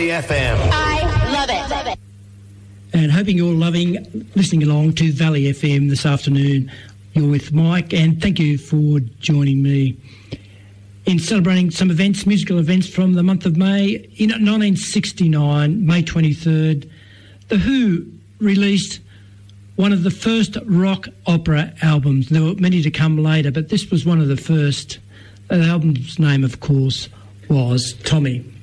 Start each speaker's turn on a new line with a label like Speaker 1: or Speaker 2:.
Speaker 1: FM.
Speaker 2: I love it.
Speaker 3: And hoping you're listening along to Valley FM this afternoon. You're with Mike, and thank you for joining me in celebrating some events, musical events from the month of May. In 1969, May 23rd, The Who released one of the first rock opera albums. There were many to come later, but this was one of the first. The album's name, of course, was Tommy.